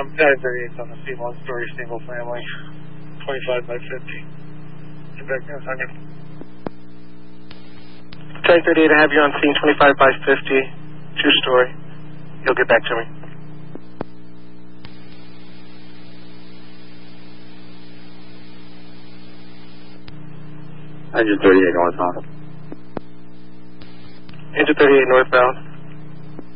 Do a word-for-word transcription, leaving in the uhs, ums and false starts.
I'm nine thirty-eight on the C one-story single family, twenty-five by fifty. Get back in a second. ten thirty-eight, I have you on scene, twenty-five by fifty, two-story. You'll get back to me. Engine thirty-eight northbound. Engine thirty-eight northbound.